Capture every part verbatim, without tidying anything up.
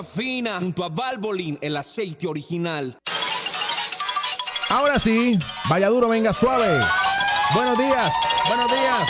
Fina junto a Valvoline, el aceite original. Ahora sí, vaya duro, venga suave. Buenos días, buenos días.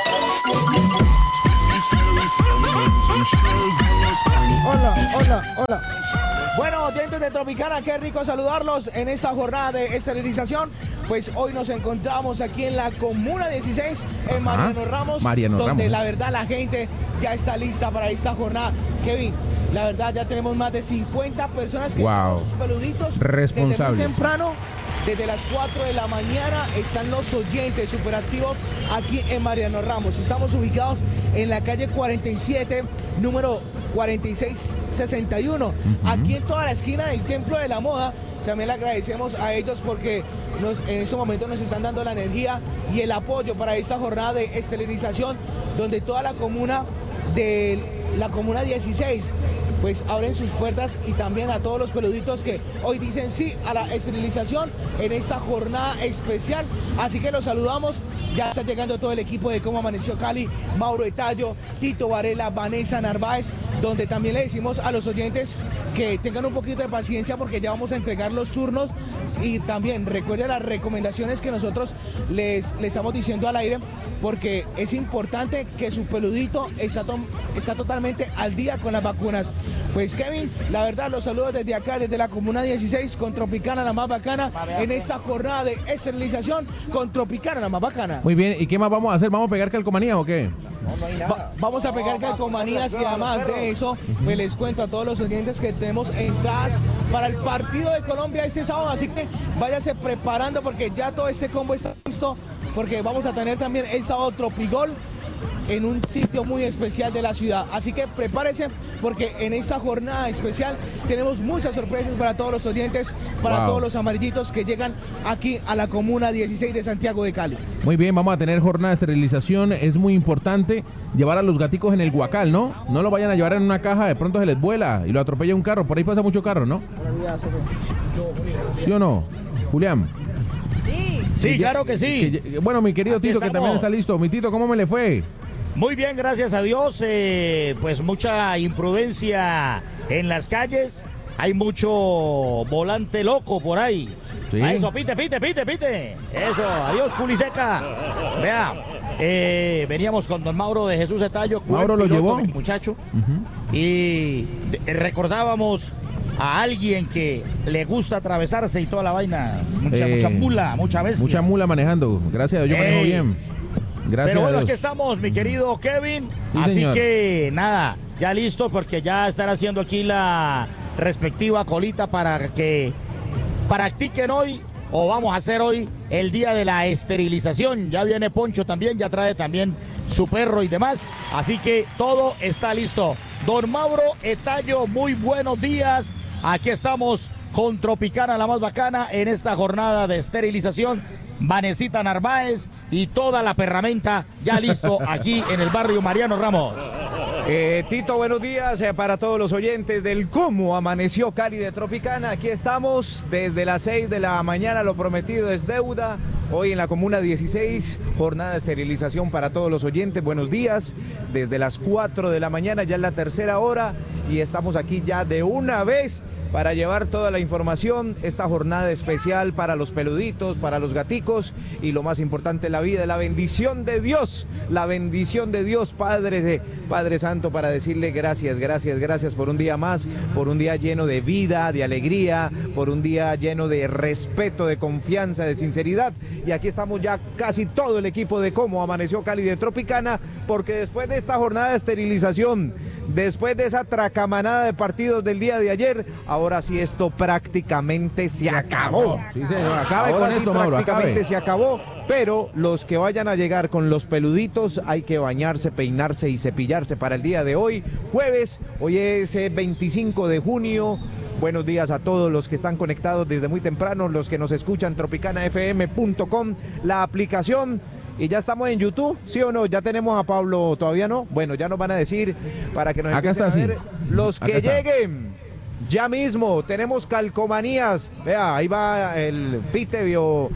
Hola, hola, hola. Bueno, oyentes de Tropicana, qué rico saludarlos en esta jornada de esterilización. Pues hoy nos encontramos aquí en la Comuna dieciséis, en Mariano Ramos, Mariano donde Ramos. la verdad la gente ya está lista para esta jornada. Kevin, la verdad ya tenemos más de cincuenta personas que Wow. tienen sus peluditos. Responsables. Desde muy temprano, desde las cuatro de la mañana, están los oyentes superactivos aquí en Mariano Ramos. Estamos ubicados en la calle cuarenta y siete, número cuarenta y seis sesenta y uno. Uh-huh. Aquí en toda la esquina del Templo de la Moda. También le agradecemos a ellos porque nos, en estos momentos nos están dando la energía y el apoyo para esta jornada de esterilización, donde toda la comuna de la Comuna dieciséis pues abren sus puertas, y también a todos los peluditos que hoy dicen sí a la esterilización en esta jornada especial. Así que los saludamos. Ya está llegando todo el equipo de Cómo Amaneció Cali, Mauro Etallo, Tito Varela, Vanessa Narváez, donde también le decimos a los oyentes que tengan un poquito de paciencia porque ya vamos a entregar los turnos, y también recuerden las recomendaciones que nosotros les, les estamos diciendo al aire, porque es importante que su peludito está, to está totalmente al día con las vacunas. Pues Kevin, la verdad los saludos desde acá, desde la Comuna dieciséis, con Tropicana, la más bacana, en esta jornada de esterilización con Tropicana, la más bacana. Muy bien, ¿y qué más vamos a hacer? ¿Vamos a pegar calcomanía o qué? No, no hay nada. Va vamos a pegar calcomanías, y además de eso, pues les cuento a todos los oyentes que tenemos entradas para el partido de Colombia este sábado, así que váyase preparando porque ya todo este combo está listo, porque vamos a tener también el sábado Tropigol en un sitio muy especial de la ciudad. Así que prepárense porque en esta jornada especial tenemos muchas sorpresas para todos los oyentes, para wow. todos los amarillitos que llegan aquí a la Comuna dieciséis de Santiago de Cali. Muy bien, vamos a tener jornada de esterilización. Es muy importante llevar a los gaticos en el guacal, ¿no? No lo vayan a llevar en una caja, de pronto se les vuela y lo atropella un carro. Por ahí pasa mucho carro, ¿no? ¿Sí o no, Julián? Sí. Sí, claro que sí. Que, bueno, mi querido Aquí Tito, estamos. que también está listo. Mi Tito, ¿cómo me le fue? Muy bien, gracias a Dios. Eh, pues mucha imprudencia en las calles. Hay mucho volante loco por ahí. Sí. A eso, pite, pite, pite, pite. Eso, adiós, Culiseca. Vea, eh, veníamos con don Mauro de Jesús Etallo. Mauro lo llevó. Mi muchacho. Uh-huh. Y de, recordábamos a alguien que le gusta atravesarse y toda la vaina. Mucha, eh, mucha mula, mucha bestia. Mucha mula manejando. Gracias a Dios, yo manejo bien. Gracias. Pero bueno, a Dios. aquí estamos, mi querido Kevin. Sí, Así señor. que nada, ya listo porque ya están haciendo aquí la respectiva colita para que practiquen hoy, o vamos a hacer hoy el día de la esterilización. Ya viene Poncho también, ya trae también su perro y demás. Así que todo está listo. Don Mauro Etallo, muy buenos días. Aquí estamos con Tropicana, la más bacana, en esta jornada de esterilización. Vanesita Narváez y toda la perramenta ya listo aquí en el barrio Mariano Ramos. Eh, Tito, buenos días eh, para todos los oyentes del Cómo Amaneció Cali de Tropicana. Aquí estamos desde las seis de la mañana, lo prometido es deuda. Hoy en la Comuna dieciséis, jornada de esterilización para todos los oyentes. Buenos días, desde las cuatro de la mañana, ya es la tercera hora, y estamos aquí ya de una vez para llevar toda la información, esta jornada especial para los peluditos, para los gaticos, y lo más importante, la vida, la bendición de Dios, la bendición de Dios, Padre, de, Padre Santo, para decirle gracias, gracias, gracias por un día más, por un día lleno de vida, de alegría, por un día lleno de respeto, de confianza, de sinceridad. Y aquí estamos ya casi todo el equipo de Cómo Amaneció Cali de Tropicana, porque después de esta jornada de esterilización, después de esa tracamanada de partidos del día de ayer, ahora sí esto prácticamente se acabó. Sí, señor, acabe ahora con sí esto, Mauro, prácticamente acabe. se acabó, pero los que vayan a llegar con los peluditos hay que bañarse, peinarse y cepillarse para el día de hoy, jueves. Hoy es eh, veinticinco de junio. Buenos días a todos los que están conectados desde muy temprano, los que nos escuchan, tropicana f m punto com, la aplicación. Y ya estamos en YouTube, ¿sí o no? Ya tenemos a Pablo, ¿todavía no? Bueno, ya nos van a decir para que nos Acá empiecen está, a ver. sí. Los que Acá está. lleguen ya mismo, tenemos calcomanías. Vea, ahí va el Pite, vio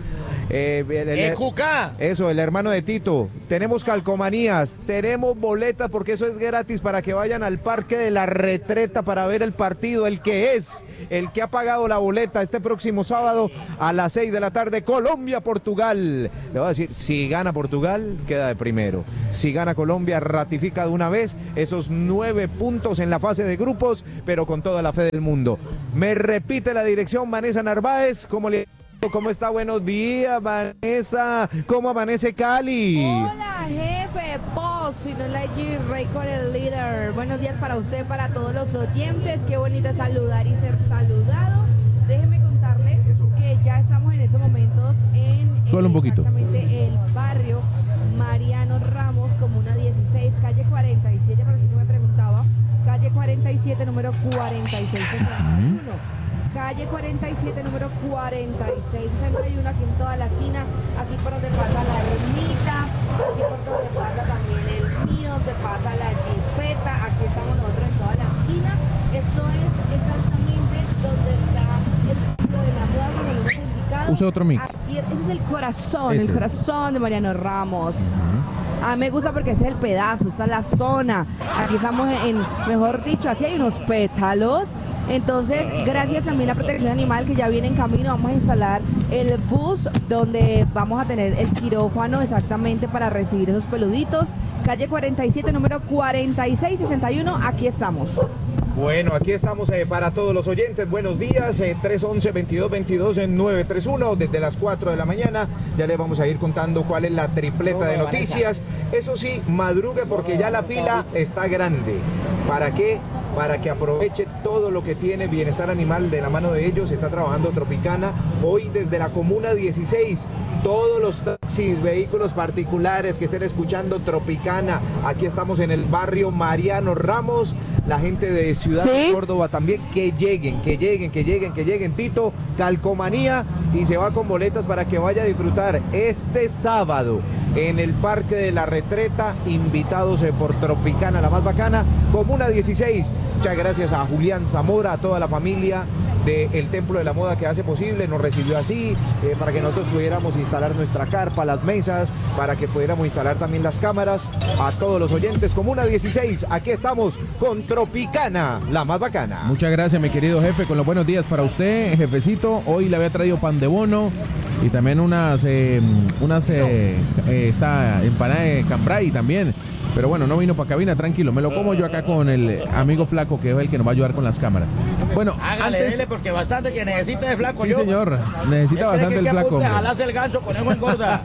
Eh, el, el, ¡Eh, Cuca! Eso, el hermano de Tito. Tenemos calcomanías, tenemos boletas porque eso es gratis para que vayan al Parque de la Retreta para ver el partido. El que es, el que ha pagado la boleta este próximo sábado a las seis de la tarde, Colombia-Portugal. Le voy a decir, si gana Portugal, queda de primero. Si gana Colombia, ratifica de una vez esos nueve puntos en la fase de grupos, pero con toda la fe del mundo. Me repite la dirección, Vanessa Narváez, ¿cómo le... ¿Cómo está? Buenos días, Vanessa. ¿Cómo amanece Cali? Hola, jefe, boss, y no la G, Record, el líder. Buenos días para usted, para todos los oyentes. Qué bonito es saludar y ser saludado. Déjeme contarle que ya estamos en estos momentos en Suele un poquito. Exactamente el barrio Mariano Ramos, comuna dieciséis, calle cuarenta y siete, pero si no me preguntaba, calle cuarenta y siete, número cuarenta y seis sesenta y uno. Calle cuarenta y siete, número cuarenta y seis sesenta y uno, aquí en toda la esquina, aquí por donde pasa la ermita, aquí por donde pasa también el mío, donde pasa la jipeta, aquí estamos nosotros en toda la esquina. Esto es exactamente donde está el templo de la moda, como lo hemos indicado. Use otro mic. Aquí, ese es el corazón, Ese. el corazón de Mariano Ramos. A mí me gusta porque ese es el pedazo, esta es la zona. Aquí estamos en, mejor dicho, aquí hay unos pétalos. Entonces, gracias también a Protección Animal que ya viene en camino, vamos a instalar el bus donde vamos a tener el quirófano exactamente para recibir esos peluditos. Calle cuarenta y siete, número cuarenta y seis sesenta y uno, aquí estamos. Bueno, aquí estamos eh, para todos los oyentes. Buenos días, eh, tres once, veintidós veintidós en nueve tres uno, desde las cuatro de la mañana. Ya les vamos a ir contando cuál es la tripleta de noticias. Eso sí, madrugue porque ya la fila está grande. ¿Para qué? Para que aproveche todo lo que tiene Bienestar Animal de la mano de ellos. Está trabajando Tropicana hoy desde la comuna dieciséis. Todos los taxis, vehículos particulares que estén escuchando Tropicana, aquí estamos en el barrio Mariano Ramos. La gente de Ciudad ¿Sí? de Córdoba también, que lleguen, que lleguen, que lleguen, que lleguen. Tito, calcomanía, y se va con boletas para que vaya a disfrutar este sábado en el Parque de la Retreta, invitados eh, por Tropicana, la más bacana, comuna dieciséis. Muchas gracias a Julián Zamora, a toda la familia del Templo de la Moda que hace posible, nos recibió así, eh, para que nosotros pudiéramos instalar nuestra carpa, las mesas, para que pudiéramos instalar también las cámaras. A todos los oyentes, comuna dieciséis, aquí estamos con Tropicana, la más bacana. Muchas gracias, mi querido jefe, con los buenos días para usted, jefecito. Hoy le había traído pan de bono y también unas, eh, unas eh, eh, esta empanada de cambray también. Pero bueno, no vino para cabina, tranquilo. Me lo como yo acá con el amigo Flaco, que es el que nos va a ayudar con las cámaras. Bueno, Hágale, antes... dele, porque bastante que necesita de flaco. Sí, yo. señor, necesita bastante el flaco. Jalarse el ganso, conejo engorda.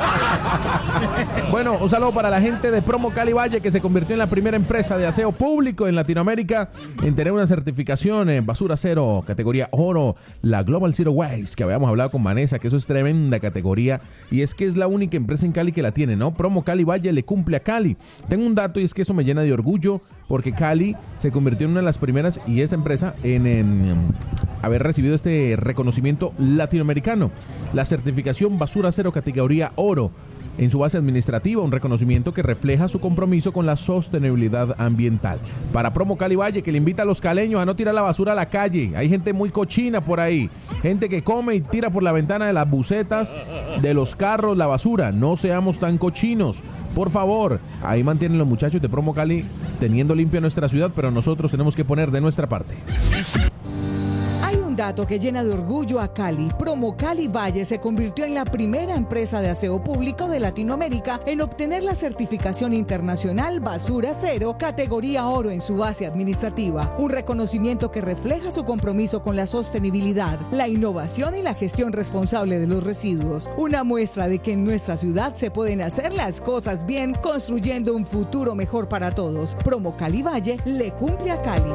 Bueno, un saludo para la gente de Promo Cali Valle, que se convirtió en la primera empresa de aseo público en Latinoamérica en tener una certificación en basura cero, categoría oro, la Global Zero Waste, que habíamos hablado con Vanessa, que eso es tremenda categoría, y es que es la única empresa en Cali que la tiene, ¿no? Promo Cali Valle le cumple a Cali. Tengo un dato y es que eso me llena de orgullo, porque Cali se convirtió en una de las primeras, y esta empresa, en, en haber recibido este reconocimiento latinoamericano, la certificación basura cero categoría oro en su base administrativa, un reconocimiento que refleja su compromiso con la sostenibilidad ambiental. Para Promo Cali Valle, que le invita a los caleños a no tirar la basura a la calle. Hay gente muy cochina por ahí, gente que come y tira por la ventana de las bucetas, de los carros, la basura. No seamos tan cochinos, por favor. Ahí mantienen los muchachos de Promo Cali teniendo limpia nuestra ciudad, pero nosotros tenemos que poner de nuestra parte. Hay un dato que llena de orgullo a Cali. Promo Cali Valle se convirtió en la primera empresa de aseo público de Latinoamérica en obtener la certificación internacional Basura Cero, categoría oro en su base administrativa. Un reconocimiento que refleja su compromiso con la sostenibilidad, la innovación y la gestión responsable de los residuos. Una muestra de que en nuestra ciudad se pueden hacer las cosas bien, construyendo un futuro mejor para todos. Promo Cali Valle le cumple a Cali.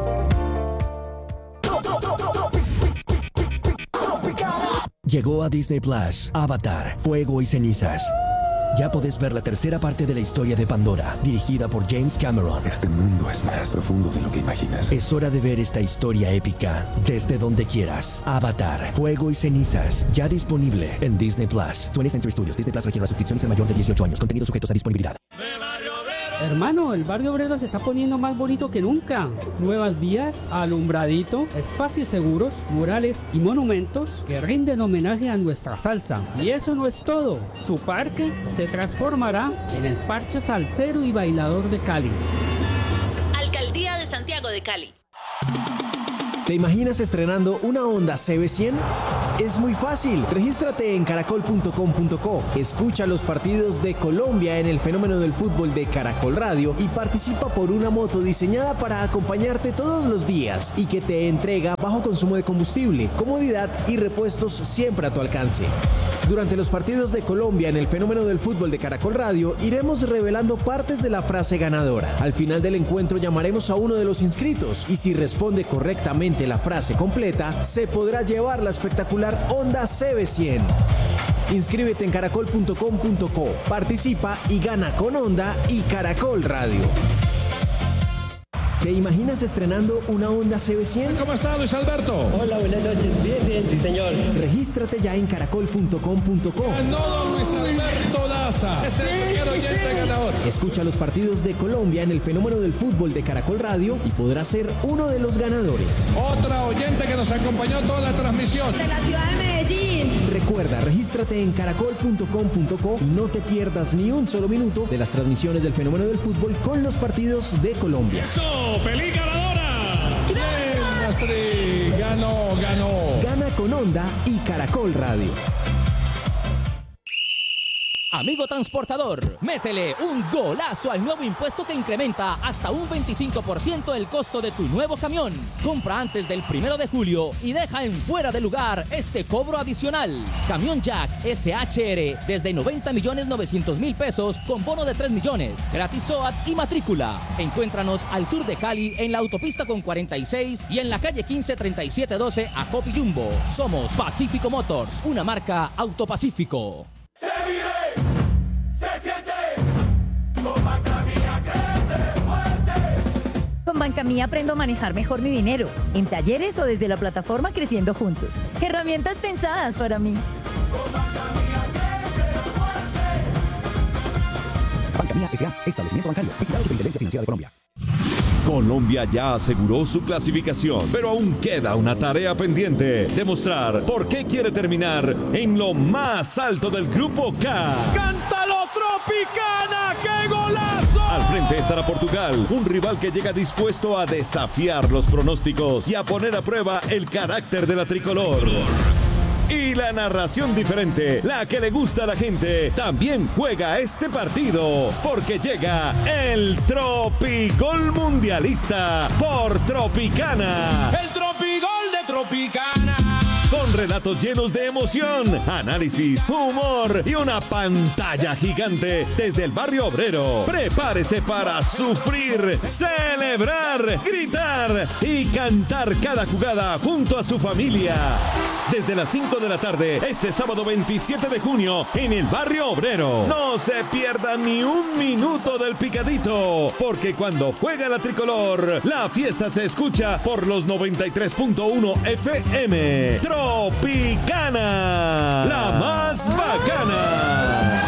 Llegó a Disney Plus, Avatar, Fuego y Cenizas. Ya podés ver la tercera parte de la historia de Pandora, dirigida por James Cameron. Este mundo es más profundo de lo que imaginas. Es hora de ver esta historia épica desde donde quieras. Avatar, Fuego y Cenizas, ya disponible en Disney Plus. twentieth Century Studios. Disney Plus requiere suscripciones a mayor de dieciocho años. Contenidos sujetos a disponibilidad. De Barrio Obrero Hermano, el barrio obrero se está poniendo más bonito que nunca. Nuevas vías, alumbradito, espacios seguros, murales y monumentos que rinden homenaje a nuestra salsa. Y eso no es todo. Su parque se transformará en el parche salsero y bailador de Cali. Alcaldía de Santiago de Cali. ¿Te imaginas estrenando una Honda C B cien? Es muy fácil. Regístrate en caracol punto com punto co. Escucha los partidos de Colombia en el fenómeno del fútbol de Caracol Radio y participa por una moto diseñada para acompañarte todos los días y que te entrega bajo consumo de combustible, comodidad y repuestos siempre a tu alcance. Durante los partidos de Colombia en el fenómeno del fútbol de Caracol Radio iremos revelando partes de la frase ganadora. Al final del encuentro llamaremos a uno de los inscritos y si responde correctamente la frase completa, se podrá llevar la espectacular Honda C B cien. Inscríbete en caracol punto com punto co, participa y gana con Honda y Caracol Radio. ¿Te imaginas estrenando una Honda C B cien? ¿Cómo está, Luis Alberto? Hola, buenas noches. Bien, bien, sí, señor. Regístrate ya en caracol punto com punto co. Ganó don Luis Alberto Daza. Es el primer oyente ganador. Escucha los partidos de Colombia en el fenómeno del fútbol de Caracol Radio y podrás ser uno de los ganadores. Otra oyente que nos acompañó toda la transmisión. De la ciudad de Medellín. Recuerda, regístrate en caracol punto com punto co y no te pierdas ni un solo minuto de las transmisiones del fenómeno del fútbol con los partidos de Colombia. ¡Eso! ¡Feliz ganadora! ¡Bien, Astrid! ¡Ganó, ganó! Gana con Honda y Caracol Radio. Amigo transportador, métele un golazo al nuevo impuesto que incrementa hasta un veinticinco por ciento el costo de tu nuevo camión. Compra antes del primero de julio y deja en fuera de lugar este cobro adicional. Camión Jack S H R desde noventa millones novecientos mil pesos con bono de tres millones, gratis S O A T y matrícula. Encuéntranos al sur de Cali en la autopista con cuarenta y seis y en la calle quince treinta y siete doce a Copy Jumbo. Somos Pacífico Motors, una marca Autopacífico. Se vive, se siente, con Banca Mía crece fuerte. Con Banca Mía aprendo a manejar mejor mi dinero, en talleres o desde la plataforma Creciendo Juntos. Herramientas pensadas para mí. Con Banca Mía crece fuerte. Banca Mía S A, establecimiento bancario, vigilado Superintendencia Financiera de Colombia. Colombia ya aseguró su clasificación, pero aún queda una tarea pendiente: demostrar por qué quiere terminar en lo más alto del Grupo K. ¡Cántalo, Tropicana! ¡Qué golazo! Al frente estará Portugal, un rival que llega dispuesto a desafiar los pronósticos y a poner a prueba el carácter de la tricolor. Y la narración diferente, la que le gusta a la gente, también juega este partido, porque llega el Tropigol Mundialista por Tropicana. El Tropigol de Tropicana. Con relatos llenos de emoción, análisis, humor y una pantalla gigante desde el barrio obrero. Prepárese para sufrir, celebrar, gritar y cantar cada jugada junto a su familia. Desde las cinco de la tarde, este sábado veintisiete de junio, en el barrio obrero. No se pierda ni un minuto del picadito, porque cuando juega la tricolor, la fiesta se escucha por los noventa y tres punto uno F M. Tropicana, la más bacana.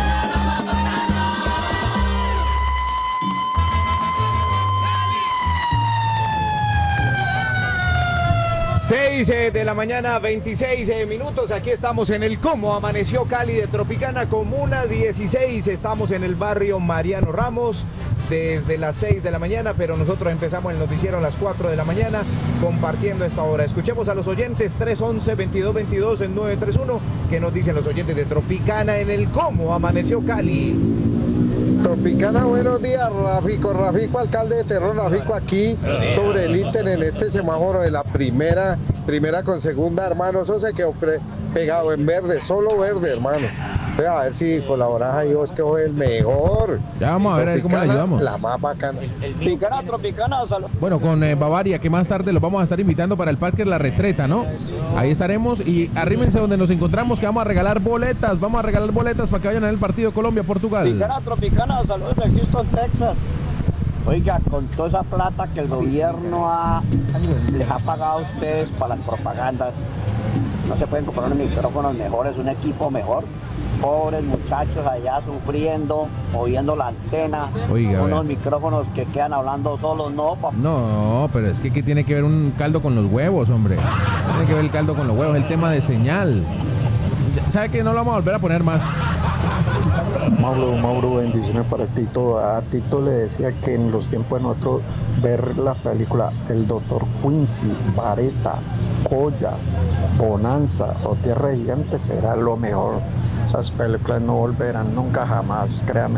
seis de la mañana, veintiséis minutos. Aquí estamos en el Cómo Amaneció Cali de Tropicana, Comuna dieciséis. Estamos en el barrio Mariano Ramos desde las seis de la mañana, pero nosotros empezamos el noticiero a las cuatro de la mañana compartiendo esta hora. Escuchemos a los oyentes tres once, veintidós veintidós en nueve tres uno. ¿Qué nos dicen los oyentes de Tropicana en el Cómo Amaneció Cali? Tropicana, buenos días, Rafico, Rafico, alcalde de Terror, Rafico aquí sobre el ítem en este semáforo de la primera, primera con segunda, hermano, eso se quedó pegado en verde, solo verde, hermano. A ver si colaboras ahí vos, que fue el mejor. Ya vamos a ver, a ver cómo le ayudamos. La más bacana. Tropicana, Tropicana, salud. Bueno, con eh, Bavaria, que más tarde los vamos a estar invitando para el Parque La Retreta, ¿no? Ahí estaremos y arrímense donde nos encontramos, que vamos a regalar boletas. Vamos a regalar boletas para que vayan al partido Colombia-Portugal. Tropicana, Tropicana, saludos de Houston, Texas. Oiga, con toda esa plata que el gobierno ha, les ha pagado a ustedes para las propagandas, No se pueden comprar unos micrófonos mejores, un equipo mejor. Pobres muchachos allá sufriendo, oyendo la antena, Oiga, unos vea. micrófonos que quedan hablando solos, no, papá. No, pero es que ¿qué tiene que ver un caldo con los huevos, hombre? Tiene que ver el caldo con los huevos, el tema de señal. ¿Sabe que no lo vamos a volver a poner más? Mauro, Mauro, bendiciones para Tito. A Tito le decía que en los tiempos de nosotros ver la película El Doctor Quincy, Vareta, Coya, Bonanza o Tierra de Gigantes será lo mejor. Esas películas no volverán nunca jamás, créame.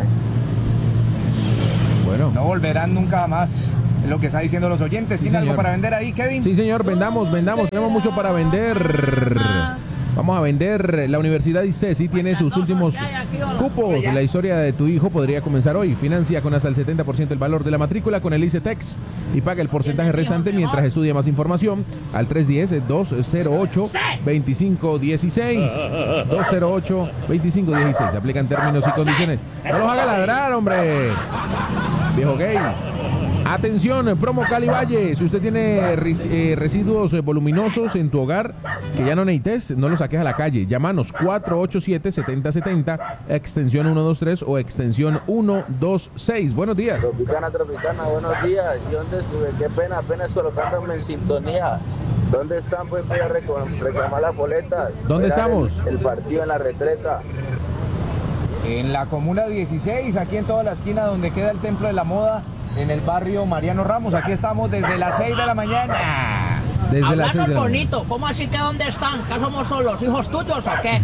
Bueno. No volverán nunca jamás. Es lo que está diciendo los oyentes. Sí, ¿Tiene algo señor. para vender ahí, Kevin? Sí, señor, vendamos, vendamos. Tenemos mucho para vender. Vamos a vender. La Universidad ICESI tiene sus últimos cupos. La historia de tu hijo podría comenzar hoy. Financia con hasta el setenta por ciento el valor de la matrícula con el ICETEX y paga el porcentaje restante mientras estudia más información al tres uno cero, dos cero ocho, dos cinco uno seis. dos cero ocho, dos cinco uno seis. Aplican términos y condiciones. No los haga ladrar, hombre. Viejo gay. Atención, promo Cali Valle. Si usted tiene ris- eh, residuos eh, voluminosos en tu hogar que ya no necesites, no los saques a la calle. Llámanos cuatro ocho siete, siete cero siete cero, extensión ciento veintitrés o extensión ciento veintiséis. Buenos días. Tropicana, Tropicana, buenos días. ¿Y dónde estuve? Qué pena, apenas colocándome en sintonía. ¿Dónde están? Pues voy a reclam- reclamar las boletas. ¿Dónde Voy a dar estamos? El, el partido en la retreta. En la Comuna dieciséis, aquí en toda la esquina donde queda el Templo de la Moda, en el barrio Mariano Ramos. Aquí estamos desde las seis de la mañana. Desde las seis de la mañana. bonito, ¿cómo así que dónde están? ¿Que somos solos hijos tuyos o qué?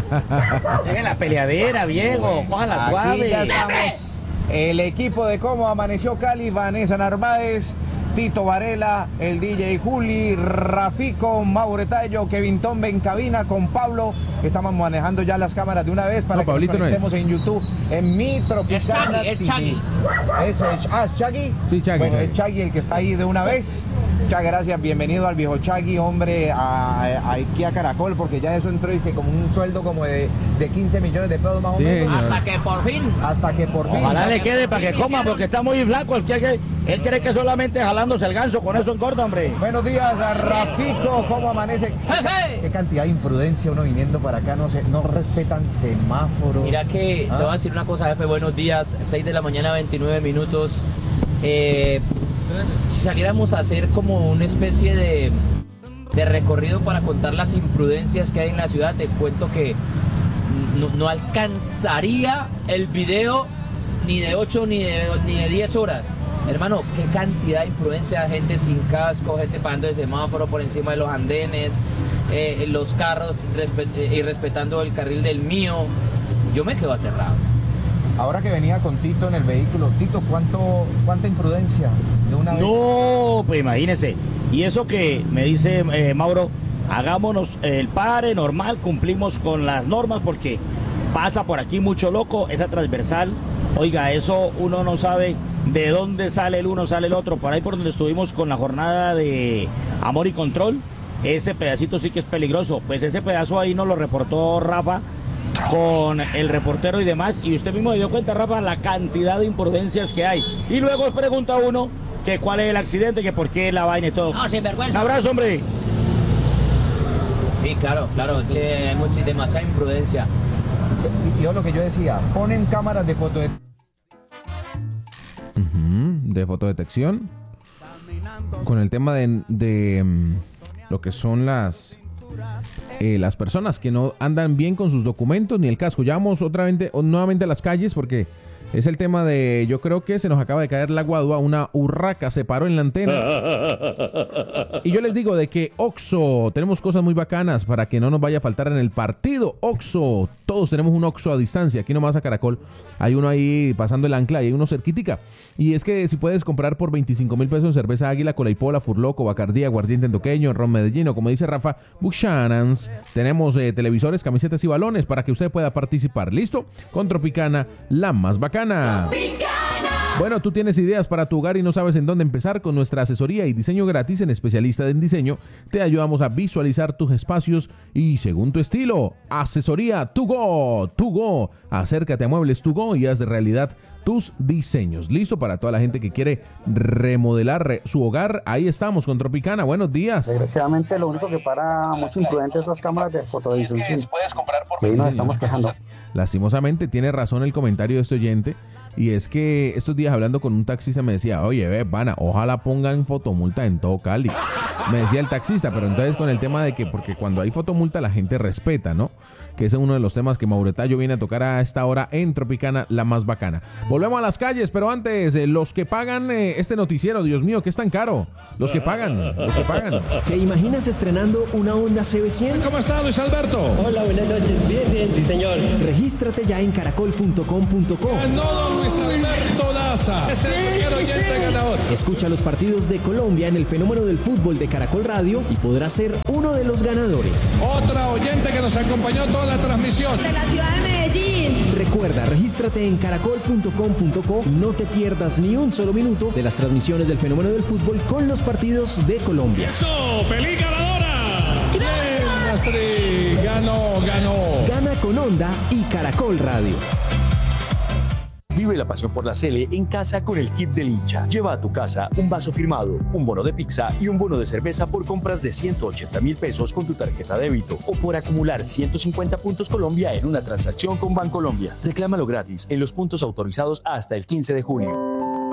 Dejen la peleadera, viejo, cójala Aquí suave. ya estamos. El equipo de Cómo Amaneció Cali, Vanessa Narváez, Tito Varela, el D J Juli, Rafico, Mauro Tallo, Kevin Tombe en cabina con Pablo. Estamos manejando ya las cámaras de una vez para No, que Pablito no nos es. conectemos en YouTube, en Mi Tropicana Es Chagui, es T V. Chagui. Eso es, ah, ¿es Chagui? Sí, Chagui, Bueno, Chagui. es Chagui el que está ahí de una vez. Muchas gracias, bienvenido al viejo Chagui, hombre, a, a, aquí a Caracol, porque ya eso entró y es que como un sueldo como de, de quince millones de pesos más Sí, o menos. señor. Hasta que por fin. Hasta que por fin. Ojalá le quede para que coma porque está muy flaco. Él quiere, él cree que solamente jalándose el ganso con eso engorda, hombre. Buenos días, a Rafico, ¿cómo amanece? ¿Qué, qué cantidad de imprudencia uno viniendo para acá, no sé, no respetan semáforos. Mira que Ah. te voy a decir una cosa, jefe, buenos días, seis de la mañana, veintinueve minutos. Eh, si saliéramos a hacer como una especie de, de recorrido para contar las imprudencias que hay en la ciudad, te cuento que no, no alcanzaría el video ni de ocho ni de, ni de diez horas. Hermano, qué cantidad de imprudencia, gente sin casco, gente pagando el semáforo por encima de los andenes, eh, los carros respe- eh, irrespetando el carril del mío. Yo me quedo aterrado. Ahora que venía con Tito en el vehículo, Tito, ¿cuánto, ¿cuánta imprudencia de una vez? No, pues imagínese. Y eso que me dice eh, Mauro, hagámonos el pare normal, cumplimos con las normas porque pasa por aquí mucho loco, esa transversal. Oiga, eso uno no sabe de dónde sale el uno, sale el otro. Por ahí por donde estuvimos con la jornada de Amor y Control, ese pedacito sí que es peligroso. Pues ese pedazo ahí nos lo reportó Rafa con el reportero y demás. Y usted mismo se dio cuenta, Rafa, la cantidad de imprudencias que hay. Y luego pregunta uno que cuál es el accidente, que por qué la vaina y todo. No, sin vergüenza. Un abrazo, hombre. Sí, claro, claro, es que hay mucha, demasiada imprudencia. Y yo lo que yo decía, ponen cámaras de foto de... Ujú, de fotodetección. Con el tema de, de mm, lo que son las eh, las personas que no andan bien con sus documentos ni el casco. Ya vamos otra vez, o nuevamente a las calles porque es el tema de, yo creo que se nos acaba de caer la guadua, una urraca se paró en la antena. Y yo les digo de que Oxxo, tenemos cosas muy bacanas para que no nos vaya a faltar en el partido. Oxxo, todos tenemos un Oxxo a distancia, aquí nomás a Caracol. Hay uno ahí pasando el ancla y hay uno cerquitica. Y es que si puedes comprar por veinticinco mil pesos cerveza Águila, Colaipola, Furloco, Bacardí, Aguardiente Endoqueño, Ron Medellín, o como dice Rafa, Buchanan's. Tenemos eh, televisores, camisetas y balones para que usted pueda participar. ¿Listo? Con Tropicana, la más bacana. Bueno, tú tienes ideas para tu hogar y no sabes en dónde empezar. Con nuestra asesoría y diseño gratis en Especialista en Diseño, te ayudamos a visualizar tus espacios y según tu estilo. Asesoría To Go, To Go. Acércate a Muebles To Go y haz de realidad tus diseños. Listo para toda la gente que quiere remodelar re- su hogar. Ahí estamos con Tropicana. Buenos días. Desgraciadamente lo único que para mucho imprudente es las cámaras de fotodifusón. Y ahí nos estamos quejando. Lastimosamente tiene razón el comentario de este oyente. Y es que estos días hablando con un taxista me decía, oye, ve, pana, ojalá pongan fotomulta en todo Cali. Me decía el taxista, pero entonces con el tema de que, porque cuando hay fotomulta la gente respeta, ¿no? Que ese es uno de los temas que Mauro Tallo viene a tocar a esta hora en Tropicana, la más bacana. Volvemos a las calles, pero antes, eh, los que pagan eh, este noticiero, Dios mío, ¿qué es tan caro? Los que pagan, los que pagan. ¿Te imaginas estrenando una Honda C B cien? ¿Cómo está, Luis Alberto? Hola, buenas noches. Bien, bien, sí, señor. Regístrate ya en caracol punto com punto co. Ganó Luis Alberto Daza. Es el primer oyente ganador. Escucha los partidos de Colombia en el fenómeno del fútbol de Caracol Radio y podrás ser uno de los ganadores. Otra oyente que nos acompañó toda la transmisión. De la ciudad de Medellín. Recuerda, regístrate en caracol punto com punto co y no te pierdas ni un solo minuto de las transmisiones del fenómeno del fútbol con los partidos de Colombia. ¡Eso! ¡Feliz ganadora! ¡Bien, Astrid! Ganó, ganó. Gana con Honda y Caracol Radio. Vive la pasión por la Sele en casa con el kit del hincha. Lleva a tu casa un vaso firmado, un bono de pizza y un bono de cerveza por compras de ciento ochenta mil pesos con tu tarjeta débito o por acumular ciento cincuenta puntos Colombia en una transacción con Bancolombia. Reclámalo gratis en los puntos autorizados hasta el quince de junio.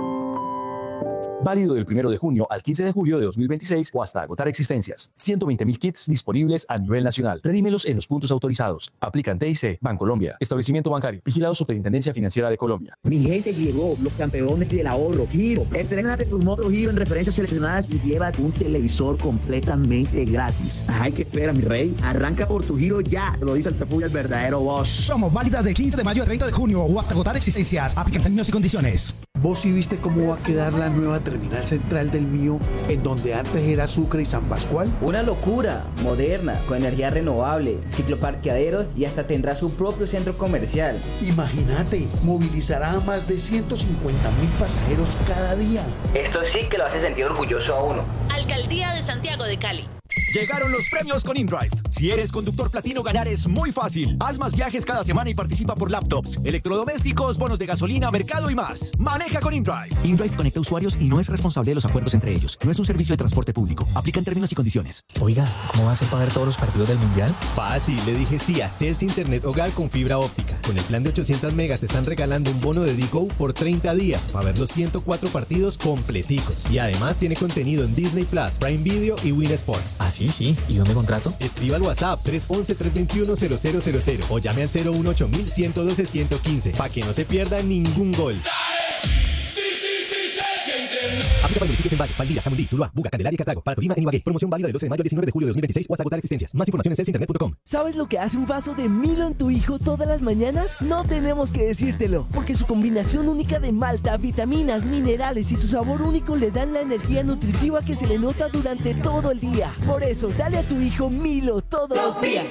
Válido del primero de junio al quince de julio de dos mil veintiséis o hasta agotar existencias. ciento veinte mil kits disponibles a nivel nacional. Redímelos en los puntos autorizados. Aplican T I C, Bancolombia, Establecimiento Bancario, Vigilado Superintendencia Financiera de Colombia. Mi gente, llegó los campeones del ahorro, Giro. Entrénate tu moto Giro en referencias seleccionadas y llévate un televisor completamente gratis. Ay, que espera, mi rey. Arranca por tu Giro ya. Te lo dice el Tapuya, el verdadero boss. Somos válidas del quince de mayo al treinta de junio o hasta agotar existencias. Aplican términos y condiciones. ¿Vos sí viste cómo va a quedar la nueva terminal central del Mío, en donde antes era Sucre y San Pascual? Una locura, moderna, con energía renovable, cicloparqueaderos y hasta tendrá su propio centro comercial. Imagínate, movilizará a más de ciento cincuenta mil pasajeros cada día. Esto sí que lo hace sentir orgulloso a uno. Alcaldía de Santiago de Cali. Llegaron los premios con InDrive. Si eres conductor platino, ganar es muy fácil. Haz más viajes cada semana y participa por laptops, electrodomésticos, bonos de gasolina, mercado y más. Maneja con InDrive. InDrive conecta usuarios y no es responsable de los acuerdos entre ellos. No es un servicio de transporte público. Aplican términos y condiciones. Oiga, ¿cómo va a ser pagar todos los partidos del Mundial? Fácil, le dije sí a Celsi Internet Hogar con fibra óptica. Con el plan de ochocientos megas te están regalando un bono de Digo por treinta días para ver los ciento cuatro partidos completicos. Y además tiene contenido en Disney Plus, Prime Video y Win Sports. Ah, sí, sí. ¿Y dónde contrato? Escriba al WhatsApp tres once, tres veintiuno, cero cero cero cero o llame al cero uno ocho mil, ciento doce, ciento quince para que no se pierda ningún gol. Sí, sí, sí, se siente. Aplica para municipios en Valle, Valdivia, Jamundí, Tuluá, Buga, Candelaria y Cartago. Para Tolima, en Ibagué. Promoción válida del doce de mayo al diecinueve de julio de dos mil veintiséis o hasta agotar existencias. Más información en celsi internet punto com. ¿Sabes lo que hace un vaso de Milo en tu hijo todas las mañanas? No tenemos que decírtelo, porque su combinación única de malta, vitaminas, minerales y su sabor único le dan la energía nutritiva que se le nota durante todo el día. Por eso, dale a tu hijo Milo todos los días.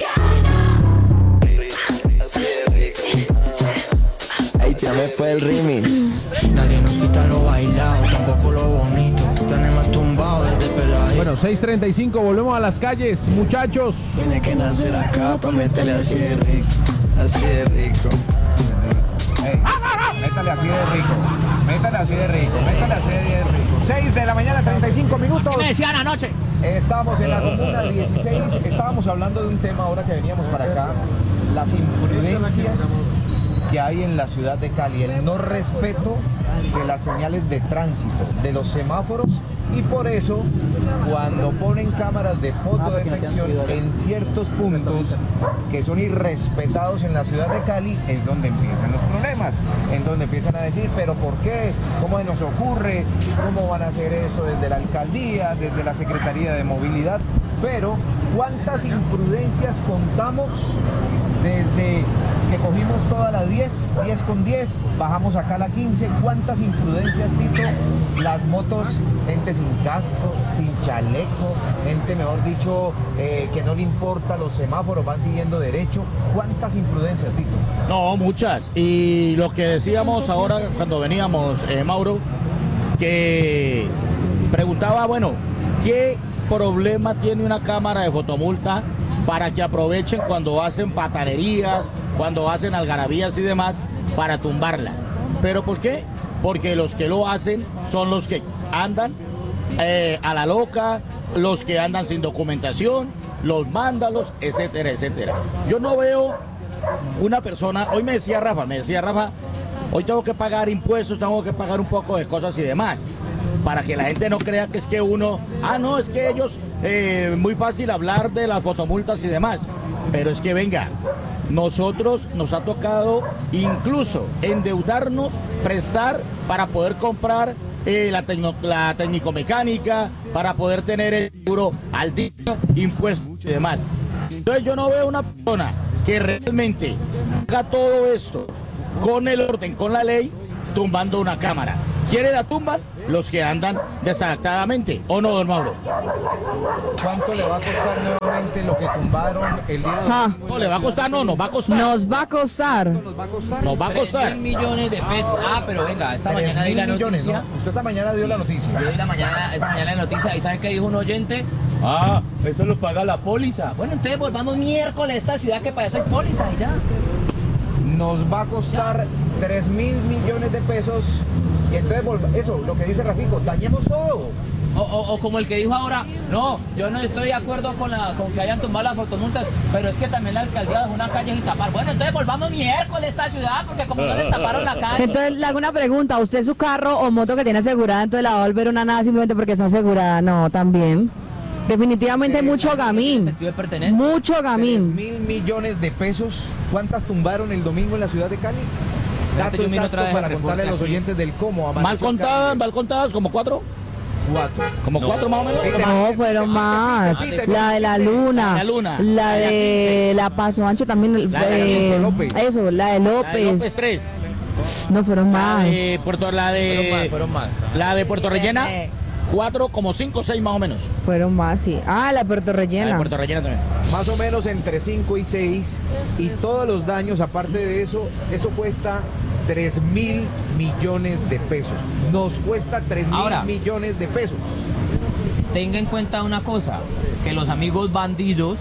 Ahí ya me fue el remix. Nadie nos quita lo bailado, tampoco lo bonito. Tenemos tumbado desde peladito. Bueno, seis treinta y cinco, volvemos a las calles, muchachos. Tiene que nacer acá pa' meterle así de rico, así de rico. Hey, métale así de rico, métale así de rico, métale así de rico. seis de la mañana, treinta y cinco minutos. ¿Qué me decían anoche? Estamos en la comuna dieciséis, estábamos hablando de un tema ahora que veníamos para acá, las imprudencias que hay en la ciudad de Cali, el no respeto de las señales de tránsito, de los semáforos, y por eso cuando ponen cámaras de fotodetección en ciertos puntos que son irrespetados en la ciudad de Cali, es donde empiezan los problemas, en donde empiezan a decir, pero ¿por qué? ¿Cómo se nos ocurre? ¿Cómo van a hacer eso desde la alcaldía, desde la Secretaría de Movilidad? Pero ¿cuántas imprudencias contamos desde que cogimos toda la diez, diez con diez, bajamos acá a la quince? ¿Cuántas imprudencias, Tito? Las motos, gente sin casco, sin chaleco, gente, mejor dicho, eh, que no le importa los semáforos, van siguiendo derecho. ¿Cuántas imprudencias, Tito? No, muchas. Y lo que decíamos ahora cuando veníamos, eh, Mauro, que preguntaba, bueno, ¿qué problema tiene una cámara de fotomulta para que aprovechen cuando hacen patanerías, cuando hacen algarabías y demás, para tumbarla? ¿Pero por qué? Porque los que lo hacen son los que andan eh, a la loca, los que andan sin documentación, los vándalos, etcétera, etcétera. Yo no veo una persona, hoy me decía Rafa, me decía Rafa, hoy tengo que pagar impuestos, tengo que pagar un poco de cosas y demás, para que la gente no crea que es que uno, ah, no, es que ellos, eh, muy fácil hablar de las fotomultas y demás, pero es que venga, nosotros nos ha tocado incluso endeudarnos, prestar para poder comprar eh, la, tecno, la técnico-mecánica, para poder tener el seguro al día, impuestos y demás. Entonces yo no veo una persona que realmente haga todo esto con el orden, con la ley, tumbando una cámara. ¿Quiere la tumban? Los que andan desadaptadamente, ¿o no, don Mauro? ¿Cuánto le va a costar nuevamente lo que tumbaron el día de Ah. No, le va a costar, no, nos va a costar. Nos va a costar. ¿Nos va a costar? Nos va a costar. tres mil millones de pesos. Ah, pero venga, esta Tres mañana di mil la millones, noticia. ¿no? Usted esta mañana dio la noticia. Yo di la mañana, esta mañana la noticia. ¿Y saben qué dijo un oyente? Ah, eso lo paga la póliza. Bueno, entonces volvamos miércoles a esta ciudad que para eso hay póliza y ya. Nos va a costar tres mil millones de pesos. Y entonces, volva- eso, lo que dice Rafico, dañemos todo. O, o, o como el que dijo ahora, no, yo no estoy de acuerdo con, la, con que hayan tumbado las fotomultas, pero es que también la alcaldía dejó una calle sin tapar. Bueno, entonces volvamos miércoles a esta ciudad, porque como no les taparon la calle. Entonces le hago una pregunta, ¿usted su carro o moto que tiene asegurada, entonces la va a volver una nada simplemente porque está asegurada? No, también. Definitivamente hay mucho gamín. Sentido de pertenencia. Mucho tres gamín. mil millones de pesos. ¿Cuántas tumbaron el domingo en la ciudad de Cali? Dato yo miro exacto otra vez para el contarle a los reporte aquí. oyentes del cómo Mal amaneció contadas, Cali. mal contadas, como cuatro. Cuatro. Como No. cuatro más o menos. No, fueron más. La de la luna. La luna. La de la Paso Ancho también. La de eh, López. Eso, la de La de López. López tres. No, fueron La más. de Puerto, la de. Fueron más. La de Puerto Rellena, cuatro, como cinco, seis más o menos. Fueron más, sí. Ah, la Puerto La de Rellena. Puerto Rellena también. Más o menos entre cinco y seis. Y todos los daños, aparte de eso, eso cuesta tres mil millones de pesos. Nos cuesta tres Ahora. mil millones de pesos. Tenga en cuenta una cosa, que los amigos bandidos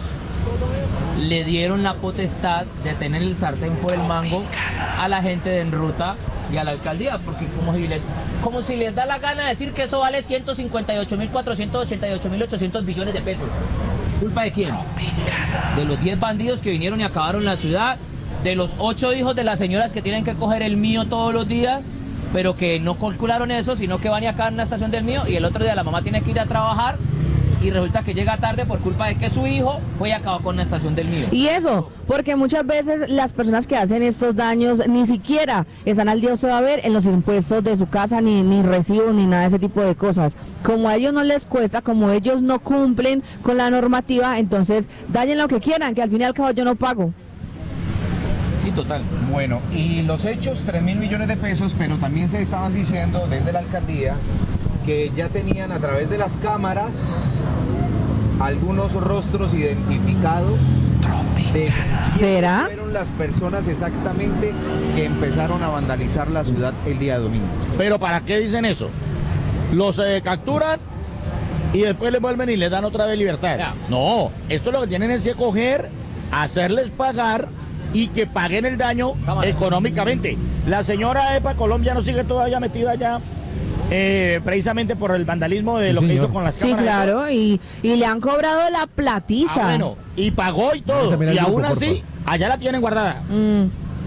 le dieron la potestad de tener el sartén por el mango a la gente de Enruta y a la alcaldía, porque como si, les, como si les da la gana decir que eso vale ciento cincuenta y ocho mil cuatrocientos ochenta y ocho mil ochocientos billones de pesos. ¿Culpa de quién? De los diez bandidos que vinieron y acabaron la ciudad, de los ocho hijos de las señoras que tienen que coger el mío todos los días, pero que no calcularon eso, sino que van y acaban en la estación del mío y el otro día la mamá tiene que ir a trabajar y resulta que llega tarde por culpa de que su hijo fue y acabó con la estación del mío. Y eso, porque muchas veces las personas que hacen estos daños ni siquiera están al día, usted va a ver, en los impuestos de su casa, ni, ni recibos, ni nada de ese tipo de cosas. Como a ellos no les cuesta, como ellos no cumplen con la normativa, entonces dañen lo que quieran, que al fin y al cabo yo no pago. Sí, total. Bueno, y los hechos, tres mil millones de pesos, pero también se estaban diciendo desde la alcaldía que ya tenían a través de las cámaras algunos rostros identificados de quiénes ¿Será? fueron las personas exactamente que empezaron a vandalizar la ciudad el día domingo. Pero ¿para qué dicen eso? Los eh, capturan y después les vuelven y les dan otra vez libertad. Ya. No, esto lo que tienen es que coger, hacerles pagar y que paguen el daño Cámara. económicamente. La señora Epa Colombia no sigue todavía metida ya, eh, precisamente por el vandalismo de Sí, lo que señor. hizo con las Sí, cámaras. claro, y, y le han cobrado la platiza. Ah, bueno, y pagó y todo. Vamos a mirar Y el grupo, aún por así, favor. allá la tienen guardada. Mm.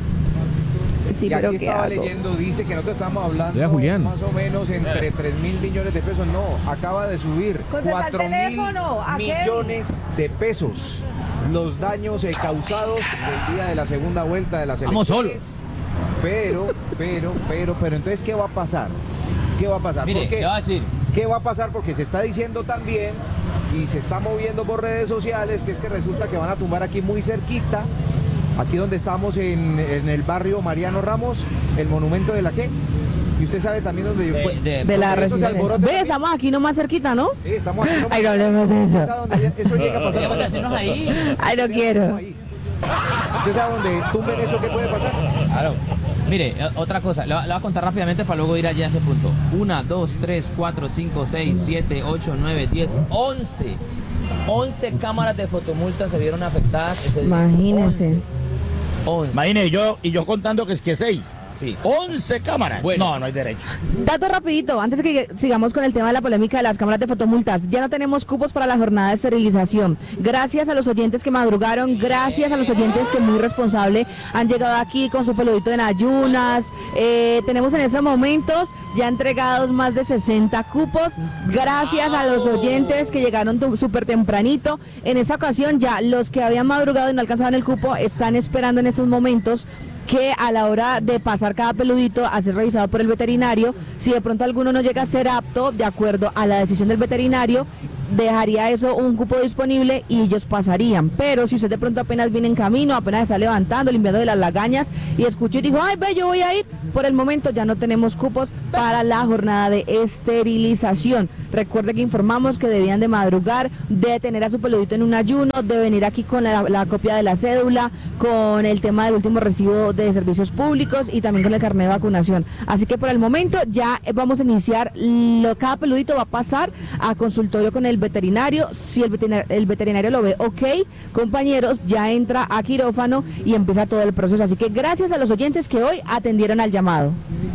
Sí, y pero aquí ¿qué estaba hago? leyendo, dice que nosotros estamos hablando Vea, Julián. más o menos entre tres mil millones de pesos. No, acaba de subir cuatro mil millones de pesos los daños eh, causados el día de la segunda vuelta de las Vamos elecciones. Pero, pero, pero, pero, entonces, ¿qué va a pasar? ¿Qué va a pasar? Mire, Porque- ¿qué va a decir? ¿Qué va a pasar? Porque se está diciendo también y se está moviendo por redes sociales que es que resulta que van a tumbar aquí muy cerquita, aquí donde estamos en, en el barrio Mariano Ramos, el monumento de la qué. Y usted sabe también dónde yo De- pues, de- De la donde eso se resistencia. alborota Ve, también. estamos aquí nomás cerquita, ¿no? Sí, estamos aquí. Ay, no hablemos de eso. ¿Usted sabe dónde eso llega a pasar? Deberíamos de hacernos ahí. Ay, no quiero. ¿Usted sabe dónde tumben eso qué puede pasar? Claro. Mire, eh, otra cosa, le, va- le voy a contar rápidamente para luego ir allá a ese punto. Una, dos, tres, cuatro, cinco, seis, siete, ocho, nueve, diez, once. once cámaras de fotomulta se vieron afectadas ese día. Imagínese. once. Imagine, yo, y yo contando que es que seis. Sí. once cámaras. Bueno. No, no hay derecho. Dato rapidito, antes de que sigamos con el tema de la polémica de las cámaras de fotomultas, ya no tenemos cupos para la jornada de esterilización. Gracias a los oyentes que madrugaron, gracias a los oyentes que muy responsable han llegado aquí con su peludito en ayunas. Eh, tenemos en estos momentos ya entregados más de sesenta cupos, gracias a los oyentes que llegaron súper tempranito. En esta ocasión ya los que habían madrugado y no alcanzaban el cupo están esperando en estos momentos que a la hora de pasar cada peludito a ser revisado por el veterinario, si de pronto alguno no llega a ser apto, de acuerdo a la decisión del veterinario, dejaría eso un cupo disponible y ellos pasarían. Pero si usted de pronto apenas viene en camino, apenas está levantando, limpiando de las lagañas y escuchó y dijo, ay, ve, yo voy a ir, por el momento ya no tenemos cupos para la jornada de esterilización. Recuerde que informamos que debían de madrugar, de tener a su peludito en un ayuno, de venir aquí con la, la copia de la cédula, con el tema del último recibo de servicios públicos y también con el carnet de vacunación. Así que por el momento ya vamos a iniciar, lo, cada peludito va a pasar a consultorio con el veterinario. Si el veterinario, el veterinario lo ve ok, compañeros, ya entra a quirófano y empieza todo el proceso. Así que gracias a los oyentes que hoy atendieron al llamado.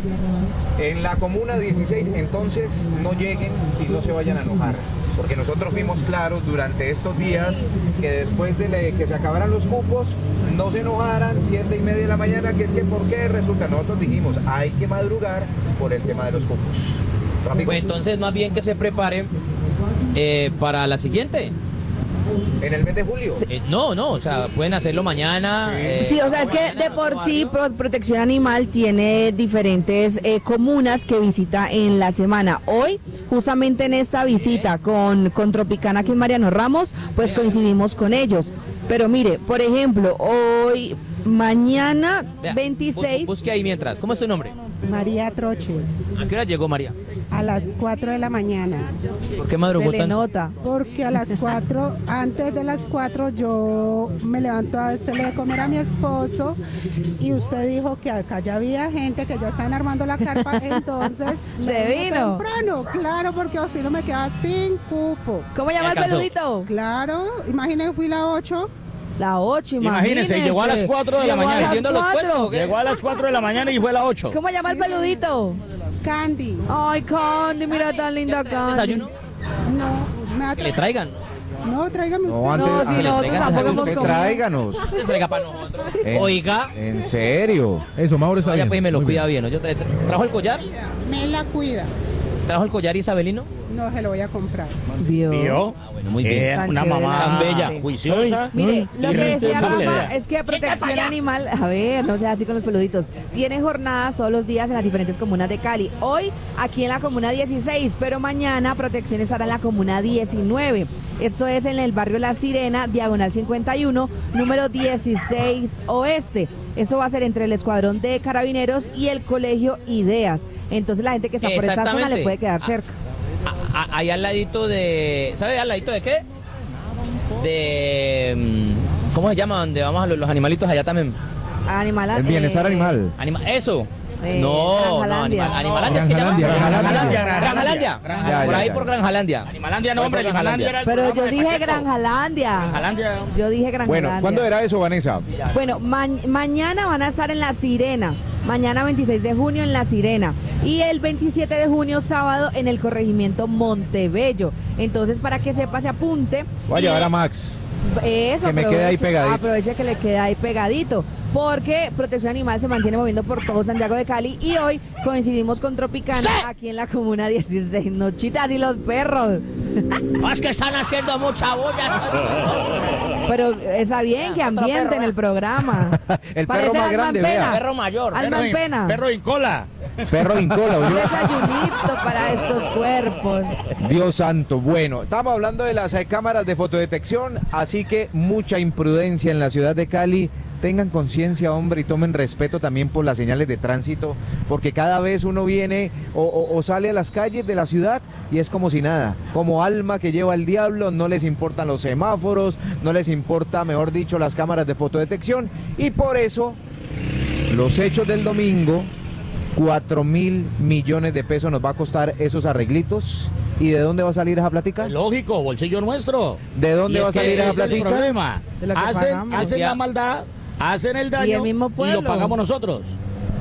En la comuna dieciséis, entonces, no lleguen y no se vayan a enojar, porque nosotros fuimos claros durante estos días que después de le, que se acabaran los cupos, no se enojaran, siete y media de la mañana, que es que por qué resulta, nosotros dijimos, hay que madrugar por el tema de los cupos. Pues entonces más bien que se preparen eh, para la siguiente. ¿En el mes de julio? Eh, no, no, o sea, pueden hacerlo mañana. Sí, eh, sí, o sea, es que de por sí Pro- Protección Animal tiene diferentes eh, comunas que visita en la semana. Hoy, justamente en esta visita con, con Tropicana aquí en Mariano Ramos, pues coincidimos con ellos. Pero mire, por ejemplo, hoy, mañana Vea, veintiséis... bus- busque ahí mientras. ¿Cómo es tu nombre? María Troches. ¿A qué hora llegó María? A las cuatro de la mañana. ¿Por qué madrugó Se le tanto? nota. Porque a las cuatro, antes de las cuatro, yo me levanto a hacerle de comer a mi esposo y usted dijo que acá ya había gente que ya están armando la carpa, entonces Se me vino. temprano, claro, porque o si no me quedaba sin cupo. ¿Cómo llama el alcanzó. peludito? Claro, imagínese, fui la ocho. La ocho, Imagínense, imagínese. llegó a las cuatro de la Llegó a mañana. las ¿Vendiendo los cuatro. puestos o qué? Llegó a las cuatro de la mañana y fue a las ocho. ¿Cómo llama el peludito? Candy. Ay, Candy, mira tan linda Candy. ¿Desayuno? No, me Que le atra- traigan. No, tráigame usted. No, antes, No, si antes- nosotros traigan tampoco algo hemos que comido. tráiganos. Se traiga para nosotros. En- Oiga. ¿En serio? Eso, Mauro está Vaya, bien. pues me lo muy cuida bien. bien. ¿no? Yo tra- tra- ¿Trajo el collar? Me la cuida. ¿Trajo el collar isabelino? No se lo voy a comprar. Vio. ¿Vio? Ah, bueno, muy bien. Eh, Tan una chévere, mamá tan bella. juiciosa. Mire, lo y que decía responsable. Rafa es que Protección Animal, a ver, no sea así con los peluditos, tiene jornadas todos los días en las diferentes comunas de Cali. Hoy aquí en la comuna dieciséis, pero mañana Protección estará en la comuna diecinueve. Esto es en el barrio La Sirena, diagonal cincuenta y uno, número dieciséis Oeste. Eso va a ser entre el Escuadrón de Carabineros y el Colegio Ideas. Entonces la gente que está por esta zona Exactamente. le puede quedar cerca. A- a- ahí al ladito de... ¿Sabe al ladito de qué? De... mm, ¿Cómo se llama? Donde vamos a los, los animalitos allá también. Animal, El bienestar eh, animal. Anima ¿Eso? Eh, no, no, Granjalandia. animal, Animalandia es que llama. Granjalandia, Granjalandia. Granjalandia. Granjalandia. Ya, Por ya, ahí ya. por Granjalandia. Animalandia no, Por hombre, Granjalandia. Animalandia era el Pero yo programa de dije Pacheco. Granjalandia. Granjalandia. Yo dije Granjalandia. Bueno, ¿cuándo era eso, Vanessa? Bueno, ma- mañana van a estar en La Sirena. Mañana veintiséis de junio en La Sirena. Y el veintisiete de junio, sábado, en el corregimiento Montebello. Entonces, para que sepa, se apunte. Voy a Y- llevar a Max. Eso, Que me quede ahí aproveche- pegadito. Aproveche que le queda ahí pegadito. Porque Protección Animal se mantiene moviendo por todo Santiago de Cali. Y hoy coincidimos con Tropicana aquí en la comuna dieciséis. Nochitas y los perros. Es que están haciendo mucha bulla. Pero está bien que Otro ambiente perro, en ¿eh? el programa. El Parece perro más alma en grande, pena. vea. Perro mayor. Alma Perro en in- pena. Perro en cola. Perro en cola, Un ¿oyó? desayunito para estos cuerpos. Dios santo. Bueno, estamos hablando de las eh, cámaras de fotodetección, así que mucha imprudencia en la ciudad de Cali. Tengan conciencia, hombre, y tomen respeto también por las señales de tránsito, porque cada vez uno viene o, o- o sale a las calles de la ciudad y es como si nada, como alma que lleva el diablo, no les importan los semáforos, no les importa, mejor dicho, las cámaras de fotodetección, y por eso los hechos del domingo, cuatro mil millones de pesos nos va a costar esos arreglitos. ¿Y de dónde va a salir esa plática? Lógico, bolsillo nuestro. ¿De dónde Y va a es que salir esa ese es el plática? problema. De lo que Hacen, pagamos. hacen la maldad, hacen el daño Y el mismo pueblo. lo pagamos nosotros.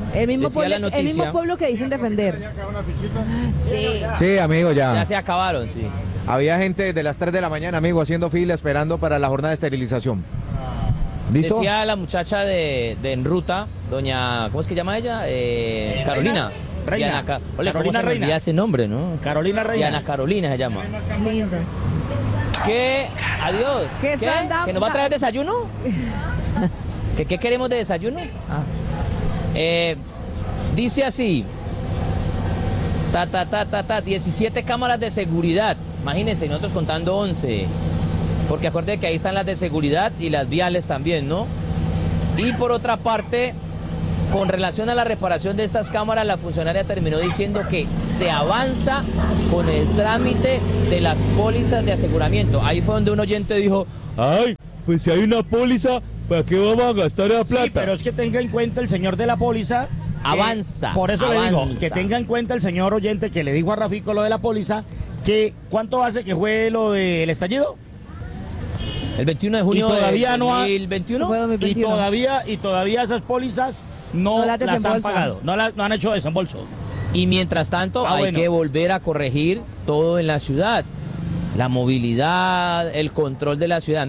El mismo, Decía pueblo, la el mismo noticia. pueblo que dicen defender. Sí. Sí, amigo, ya. Ya se acabaron, sí. Había gente desde las tres de la mañana, amigo, haciendo fila esperando para la jornada de esterilización. ¿Listo? Decía la muchacha de, de En Ruta, doña, ¿cómo es que llama ella? Eh, Carolina. Reina. Diana Ca- Oye, ¿cómo Carolina se me Reina. olvida ese nombre, no? Carolina Reina. Diana Carolina se llama. Lindo. ¿Qué? Adiós. ¿Qué sanda- ¿Que nos va a traer desayuno? ¿Que qué queremos de desayuno? Ah. Eh, dice así. Ta, ta, ta, ta, ta. diecisiete cámaras de seguridad. Imagínense, nosotros contando once. Porque acuérdense que ahí están las de seguridad y las viales también, ¿no? Y por otra parte, con relación a la reparación de estas cámaras, la funcionaria terminó diciendo que se avanza con el trámite de las pólizas de aseguramiento. Ahí fue donde un oyente dijo, Ay, pues si hay una póliza, ¿para qué vamos a gastar la plata? Sí, pero es que tenga en cuenta el señor de la póliza. que- Avanza, Por eso le digo, avanza. que tenga en cuenta el señor oyente que le dijo a Rafico lo de la póliza, que ¿cuánto hace que fue lo del estallido? el veintiuno de junio y todavía de no ha- dos mil veintiuno. Fue dos mil Y veintiuno. todavía, y todavía esas pólizas no, No las las han desembolsan. pagado, no, las- no han hecho desembolso. Y mientras tanto Ah, hay bueno. que volver a corregir todo en la ciudad. La movilidad, el control de la ciudad.